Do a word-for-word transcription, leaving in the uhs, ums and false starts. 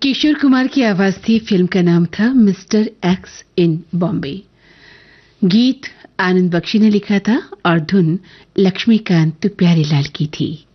किशोर कुमार की आवाज थी। फिल्म का नाम था मिस्टर एक्स इन बॉम्बे। गीत आनंद बख्शी ने लिखा था और धुन लक्ष्मीकांत प्यारेलाल की थी।